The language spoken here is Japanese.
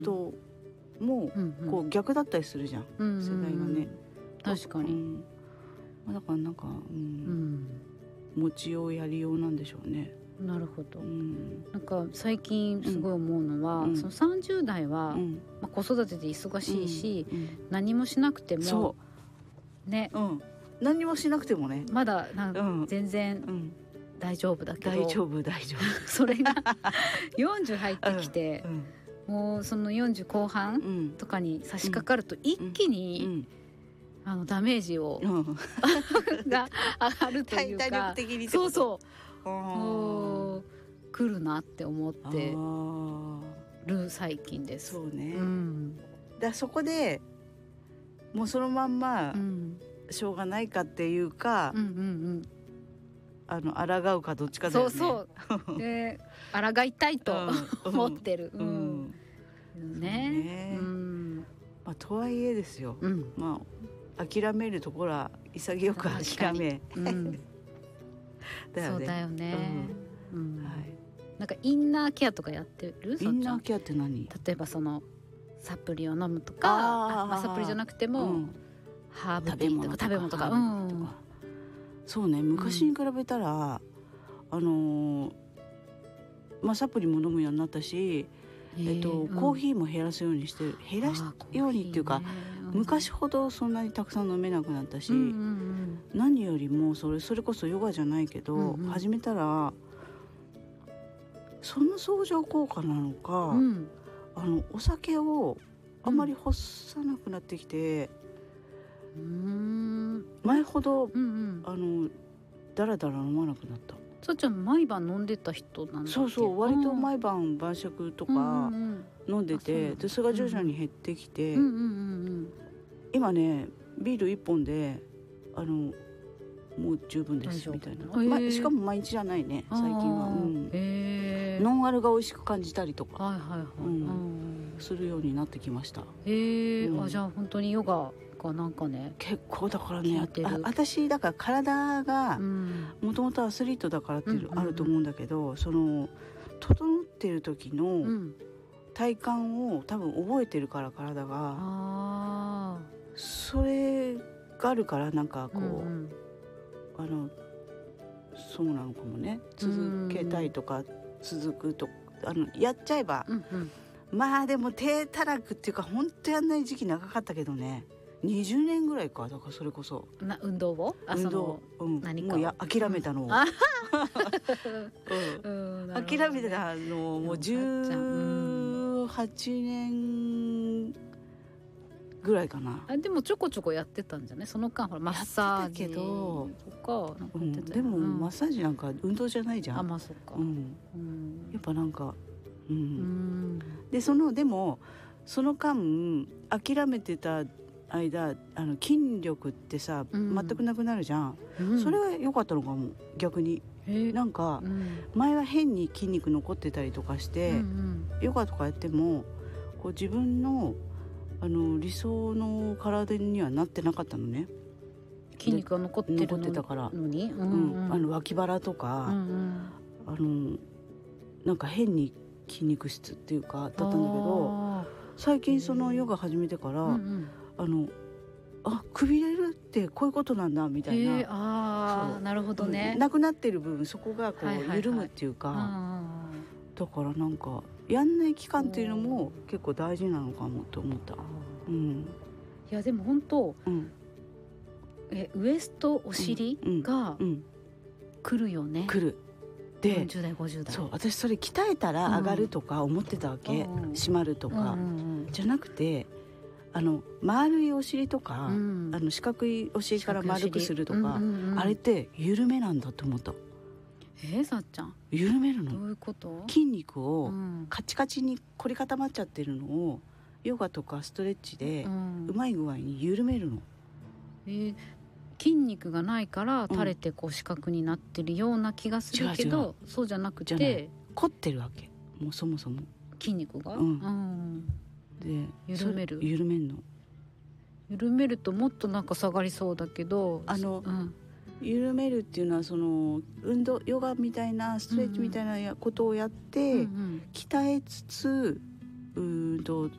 ともこう逆だったりするじゃん、世代がね。 確かに、 だからなんか、持ちようやりようなんでしょうね。 なるほど、なんか最近すごい思うのは、その30代は、子育てで忙しいし、何もしなくてもそうね、 何もしなくてもねまだ全然、大丈夫だけど、 大丈夫それが40入ってきて、もうその40後半とかに差し掛かると一気に、ダメージを、が上がるというか、 体力的にってそうことそう来るなって思ってる最近です。 そうね、だそこでもうそのまんま、しょうがないかっていうか、抗うかどっちかだよね。 そうで抗いたいと、思ってる、ね。 とはいえですよ、諦めるところは潔く諦め、 そうだよね、なんかインナーケアとかやってる？ インナーケアって何？ 例えばそのサプリを飲むとか、サプリじゃなくても、ハーブティーとか食べ物とか、 そうね、昔に比べたら、サプリも飲むようになったし、コーヒーも減らすようにしてる。減らすようにっていうか、昔ほどそんなにたくさん飲めなくなったし、何よりもそれこそヨガじゃないけど、始めたらその相乗効果なのか、お酒をあんまり欲さなくなってきて、前ほど、だらだら飲まなくなった。 さっちゃん毎晩飲んでた人なんだっけ？ そう割と毎晩晩酌とか飲んでて、でそれが徐々に減ってきて、今ねビール1本でもう十分ですみたいな、しかも毎日じゃないね最近は、ノンアルが美味しく感じたりとか、するようになってきました。 じゃあ本当にヨガがなんかね、 結構だからね、私だから体がもともとアスリートだからっていうのあると思うんだけど、その整ってる時の体感を多分覚えてるから、体がそれがあるから、なんかこう、そうなのかもね。続けたいとか続くとやっちゃえば、でも低たらくっていうか、本当やんない時期長かったけどね、20年ぐらいか。だからそれこそ運動を何かもう諦めたのを、諦めたのをもう18年ぐらいかな。 でもちょこちょこやってたんじゃない？その間ほらマッサージとかでもマッサージなんか運動じゃないじゃん。 そっか、 やっぱなんか、ででもその間諦めてた間、筋力ってさ、全くなくなるじゃん、それは良かったのかも逆に。なんか、前は変に筋肉残ってたりとかして、ヨガとかやってもこう自分の理想の体にはなってなかったのね。 筋肉が残ってたからのに、 脇腹とか、なんか変に筋肉質っていうかだったんだけど、最近そのヨガ始めてから、くびれるってこういうことなんだみたいな、 なるほどね、 なくなってる部分、そこがこう緩むっていうか、だからなんかやんない期間っていうのも結構大事なのかもと思った。いやでも本当、ウエストお尻が来るよね。 来る。で 40代50代、 そう、私それ鍛えたら上がるとか思ってたわけ、締まるとか、じゃなくて、丸いお尻とか、四角いお尻から丸くするとか、あれって緩めなんだと思った。 さっちゃん緩めるの。 どういうこと？筋肉をカチカチに凝り固まっちゃってるのをヨガとかストレッチでうまい具合に緩めるの。 筋肉がないから垂れてこう四角になってるような気がするけど、そうじゃなくて凝ってるわけ、もうそもそも筋肉が、 で緩めるの。 緩めるともっとなんか下がりそうだけど、 緩めるっていうのはその運動、ヨガみたいなストレッチみたいなことをやって、鍛えつつ